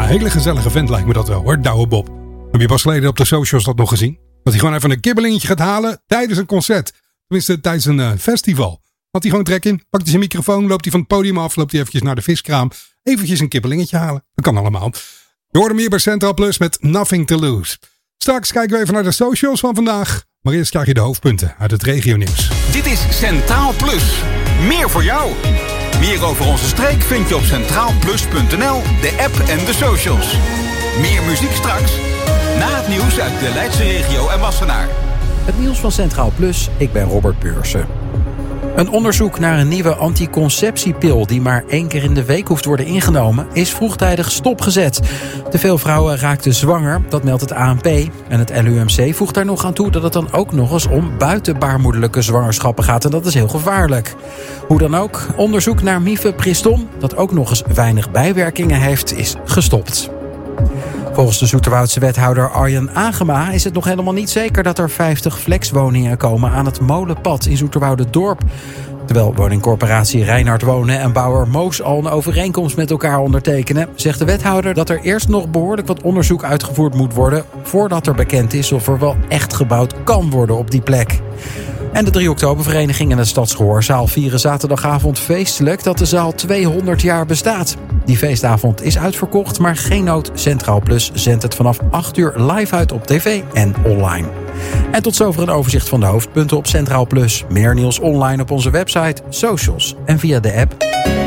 hele gezellige vent lijkt me dat wel hoor, Douwe Bob. Heb je pas geleden op de socials dat nog gezien? Dat hij gewoon even een kibbelingetje gaat halen tijdens een concert. Tenminste, tijdens een festival. Had hij gewoon trek in, pakt hij zijn microfoon, loopt hij van het podium af, loopt hij eventjes naar de viskraam. Eventjes een kibbelingetje halen. Dat kan allemaal. Je hoort hem hier bij Centraal Plus met Nothing to Lose. Straks kijken we even naar de socials van vandaag. Maar eerst krijg je de hoofdpunten uit het regionieuws. Dit is Centraal Plus. Meer voor jou. Meer over onze streek vind je op centraalplus.nl, de app en de socials. Meer muziek straks. Na het nieuws uit de Leidse regio en Wassenaar. Het nieuws van Centraal Plus, ik ben Robert Beursen. Een onderzoek naar een nieuwe anticonceptiepil die maar 1 keer in de week hoeft worden ingenomen, is vroegtijdig stopgezet. Te veel vrouwen raakten zwanger, dat meldt het ANP. En het LUMC voegt daar nog aan toe dat het dan ook nog eens om buitenbaarmoederlijke zwangerschappen gaat. En dat is heel gevaarlijk. Hoe dan ook, onderzoek naar mifepriston, dat ook nog eens weinig bijwerkingen heeft, is gestopt. Volgens de Zoeterwoudse wethouder Arjen Agema is het nog helemaal niet zeker dat er 50 flexwoningen komen aan het Molenpad in Zoeterwoude-dorp. Terwijl woningcorporatie Reinhard Wonen en bouwer Moos al een overeenkomst met elkaar ondertekenen, zegt de wethouder dat er eerst nog behoorlijk wat onderzoek uitgevoerd moet worden voordat er bekend is of er wel echt gebouwd kan worden op die plek. En de 3 oktobervereniging en de Stadsgehoorzaal vieren zaterdagavond feestelijk dat de zaal 200 jaar bestaat. Die feestavond is uitverkocht, maar geen nood. Centraal Plus zendt het vanaf 8 uur live uit op tv en online. En tot zover een overzicht van de hoofdpunten op Centraal Plus. Meer nieuws online op onze website, socials en via de app.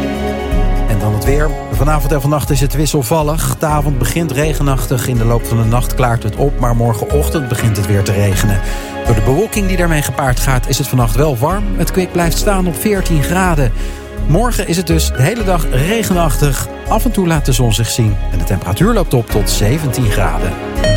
En dan het weer. Vanavond en vannacht is het wisselvallig. De avond begint regenachtig. In de loop van de nacht klaart het op, maar morgenochtend begint het weer te regenen. Door de bewolking die daarmee gepaard gaat is het vannacht wel warm. Het kwik blijft staan op 14 graden. Morgen is het dus de hele dag regenachtig. Af en toe laat de zon zich zien. En de temperatuur loopt op tot 17 graden.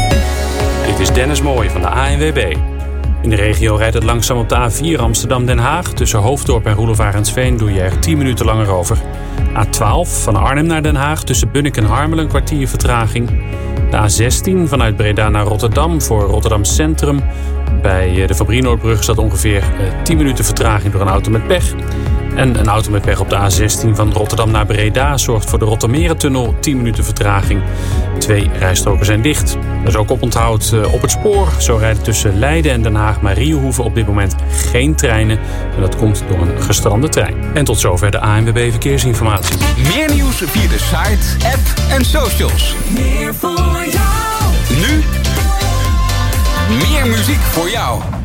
Dit is Dennis Mooij van de ANWB. In de regio rijdt het langzaam op de A4 Amsterdam-Den Haag. Tussen Hoofddorp en Roelof Arendsveen doe je er 10 minuten langer over. A12 van Arnhem naar Den Haag tussen Bunnik en Harmelen een kwartier vertraging. De A16 vanuit Breda naar Rotterdam voor Rotterdam Centrum. Bij de Fabrinoordbrug staat ongeveer 10 minuten vertraging door een auto met pech. En een auto met pech op de A16 van Rotterdam naar Breda zorgt voor de Rottermerentunnel 10 minuten vertraging. 2 rijstroken zijn dicht. Er is ook oponthoud op het spoor. Zo rijden tussen Leiden en Den Haag-Mariehoeven op dit moment geen treinen. En dat komt door een gestrande trein. En tot zover de ANWB Verkeersinformatie. Meer nieuws via de site, app en socials. Meer voor jou. Nu meer muziek voor jou.